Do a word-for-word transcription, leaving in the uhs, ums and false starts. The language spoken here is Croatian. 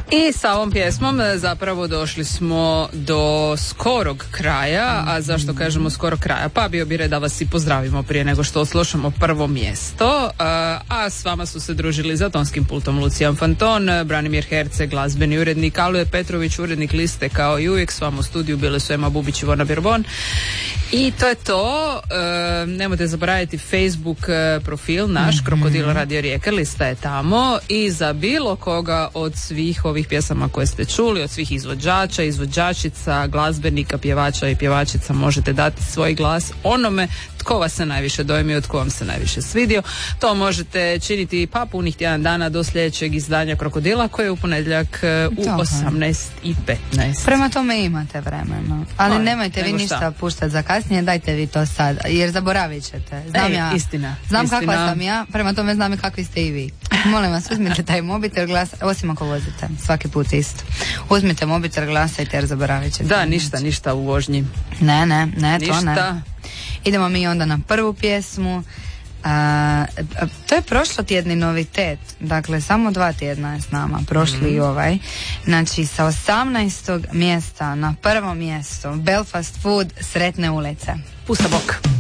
I sa ovom pjesmom zapravo došli smo do skorog kraja, a zašto kažemo skoro kraja? Pa bio bi red da vas i pozdravimo prije nego što oslušamo prvo mjesto, a, a s vama su se družili za tonskim pultom Lucijan Fanton, Branimir Herce, glazbeni urednik, Aluje Petrović, urednik liste kao i uvijek. S vama u studiju bile su Ema Bubić i Ivona Birbon. I to je to. E, nemojte zaboraviti Facebook profil naš, mm-hmm. Krokodil Radio Rijeka, lista je tamo. I za bilo koga od svih ovih pjesama koje ste čuli, od svih izvođača, izvođačica, glazbenika, pjevača i pjevačica, možete dati svoj glas onome tko vas se najviše dojmio, tko vam se najviše svidio. To možete činiti pa punih tjedan dana do sljedećeg izdanja Krokodila, koje je u ponedjeljak u Dobre. osamnaest i petnaest. Prema tome imate vremena. Ali Oj, nemojte vi ništa šta? puštati za kasnije, dajte vi to sad, jer zaboravit ćete. Znam Ej, ja, istina. Znam istina. kakva sam ja, prema tome znam i kakvi ste i vi. Molim vas, uzmite taj mobitel, glas, osim ako vozite, svaki put isto. Uzmite mobitel, glasajte jer zaboravit ćete. Da, ništa, ništa u vožnji. Ne, ne, ne, ništa. to ne. Idemo mi onda na prvu pjesmu. A, to je prošlotjedni novitet, dakle samo dva tjedna je s nama, prošli mm-hmm. i ovaj. Znači sa osamnaestog mjesta na prvo mjesto Belfast Food, Sretne ulice. Pusta bok.